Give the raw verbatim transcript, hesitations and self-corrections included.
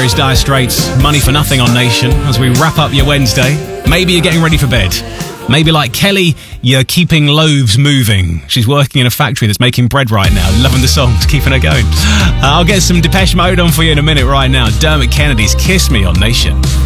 is Dire Straits, Money for Nothing on Nation, as we wrap up your Wednesday. Maybe you're getting ready for bed. Maybe like Kelly, you're keeping loaves moving. She's working in a factory that's making bread right now. Loving the songs, keeping her going. Uh, I'll get some Depeche Mode on for you in a minute right now. Dermot Kennedy's Kiss Me on Nation.